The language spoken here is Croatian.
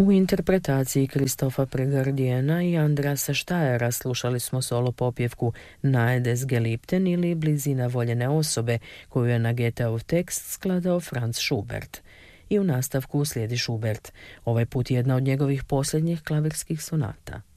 U interpretaciji Kristofa Pregardijena i Andrasa Štajera slušali smo solo popjevku Nahe des Geliebten ili Blizina voljene osobe, koju je na Goetheov tekst skladao Franz Schubert. I u nastavku slijedi Schubert, ovaj put jedna od njegovih posljednjih klavirskih sonata.